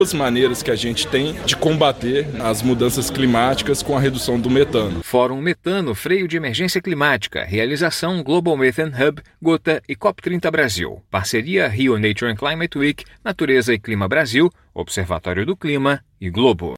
As maneiras que a gente tem de combater as mudanças climáticas com a redução do metano. Fórum Metano, Freio de Emergência Climática, realização Global Methane Hub, Gota e COP30 Brasil. Parceria Rio Nature and Climate Week, Natureza e Clima Brasil, Observatório do Clima e Globo.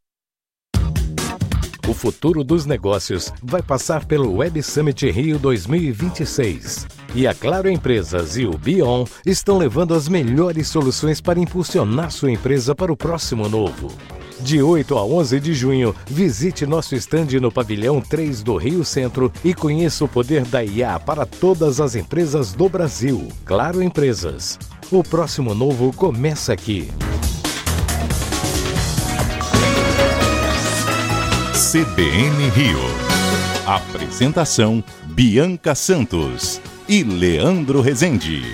O futuro dos negócios vai passar pelo Web Summit Rio 2026. E a Claro Empresas e o Bion estão levando as melhores soluções para impulsionar sua empresa para o próximo novo. De 8 a 11 de junho, visite nosso estande no Pavilhão 3 do Rio Centro e conheça o poder da IA para todas as empresas do Brasil. Claro Empresas. O próximo novo começa aqui. CBN Rio. Apresentação: Bianca Santos e Leandro Rezende.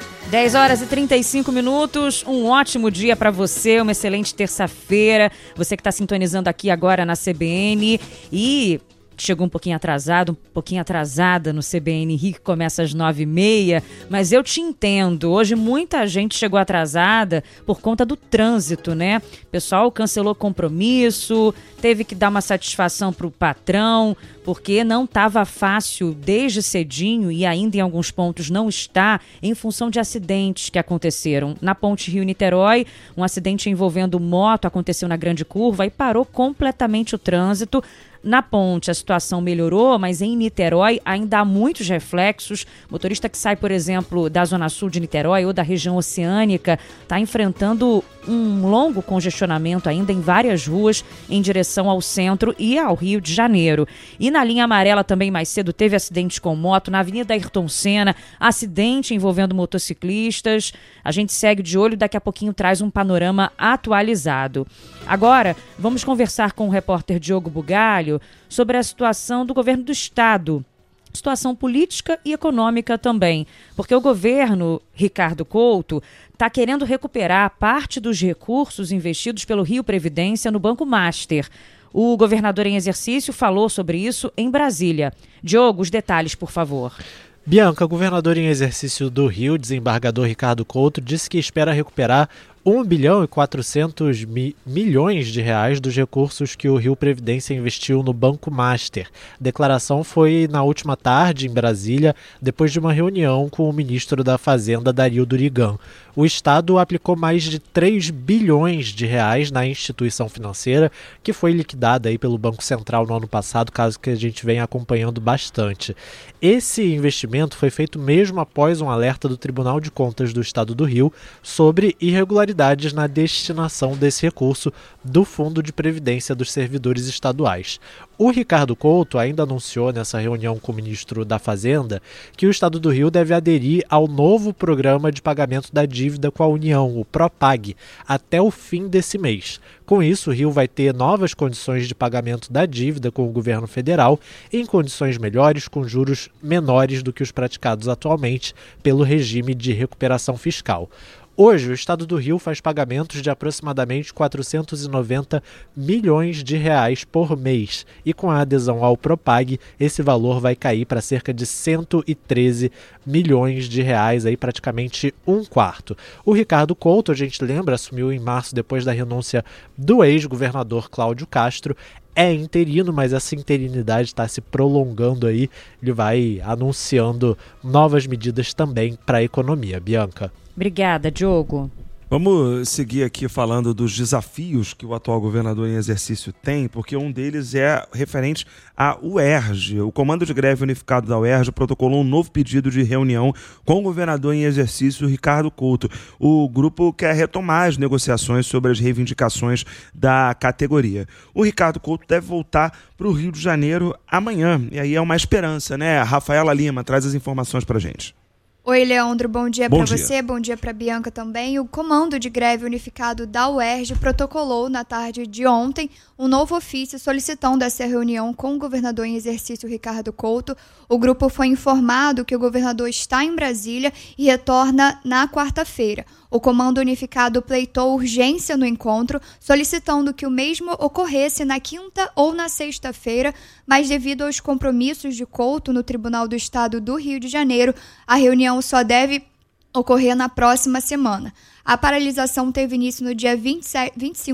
10h35, um ótimo dia para você, uma excelente terça-feira. Você que está sintonizando aqui agora na CBN e chegou um pouquinho atrasada no CBN Rio, que começa às 9h30, mas eu te entendo. Hoje muita gente chegou atrasada por conta do trânsito, né? O pessoal cancelou compromisso, teve que dar uma satisfação para o patrão, porque não estava fácil desde cedinho e ainda em alguns pontos não está, em função de acidentes que aconteceram. Na Ponte Rio-Niterói, um acidente envolvendo moto aconteceu na Grande Curva e parou completamente o trânsito. Na ponte a situação melhorou, mas em Niterói ainda há muitos reflexos. Motorista que sai, por exemplo, da Zona Sul de Niterói ou da região oceânica está enfrentando um longo congestionamento ainda em várias ruas em direção ao centro e ao Rio de Janeiro. E na linha amarela também mais cedo teve acidente com moto, na Avenida Ayrton Senna, acidente envolvendo motociclistas. A gente segue de olho, daqui a pouquinho traz um panorama atualizado. Agora, vamos conversar com o repórter Diogo Bugalho sobre a situação do governo do estado, situação política e econômica também, porque o governo Ricardo Couto está querendo recuperar parte dos recursos investidos pelo Rio Previdência no Banco Master. O governador em exercício falou sobre isso em Brasília. Diogo, os detalhes, por favor. Bianca, o governador em exercício do Rio, desembargador Ricardo Couto, disse que espera recuperar 1 bilhão e 400 milhões de reais dos recursos que o Rio Previdência investiu no Banco Master. A declaração foi na última tarde em Brasília, depois de uma reunião com o ministro da Fazenda, Dario Durigan. O Estado aplicou mais de 3 bilhões de reais na instituição financeira, que foi liquidada aí pelo Banco Central no ano passado, caso que a gente venha acompanhando bastante. Esse investimento foi feito mesmo após um alerta do Tribunal de Contas do Estado do Rio sobre irregularidades na destinação desse recurso do Fundo de Previdência dos Servidores Estaduais. O Ricardo Couto ainda anunciou nessa reunião com o ministro da Fazenda que o Estado do Rio deve aderir ao novo programa de pagamento da dívida com a União, o Propag, até o fim desse mês. Com isso, o Rio vai ter novas condições de pagamento da dívida com o governo federal, em condições melhores, com juros menores do que os praticados atualmente pelo regime de recuperação fiscal. Hoje, o Estado do Rio faz pagamentos de aproximadamente 490 milhões de reais por mês e com a adesão ao Propag, esse valor vai cair para cerca de 113 milhões de reais, aí praticamente um quarto. O Ricardo Couto, a gente lembra, assumiu em março depois da renúncia do ex-governador Cláudio Castro. É interino, mas essa interinidade está se prolongando aí. Ele vai anunciando novas medidas também para a economia. Bianca. Obrigada, Diogo. Vamos seguir aqui falando dos desafios que o atual governador em exercício tem, porque um deles é referente à UERJ. O Comando de Greve Unificado da UERJ protocolou um novo pedido de reunião com o governador em exercício, Ricardo Couto. O grupo quer retomar as negociações sobre as reivindicações da categoria. O Ricardo Couto deve voltar para o Rio de Janeiro amanhã, e aí é uma esperança, né? Rafaela Lima traz as informações para a gente. Oi, Leandro, bom dia para você, bom dia para Bianca também. O Comando de Greve Unificado da UERJ protocolou na tarde de ontem um novo ofício solicitando essa reunião com o governador em exercício Ricardo Couto. O grupo foi informado que o governador está em Brasília e retorna na quarta-feira. O Comando Unificado pleitou urgência no encontro, solicitando que o mesmo ocorresse na quinta ou na sexta-feira, mas devido aos compromissos de Couto no Tribunal do Estado do Rio de Janeiro, a reunião só deve ocorrer na próxima semana. A paralisação teve início no dia 25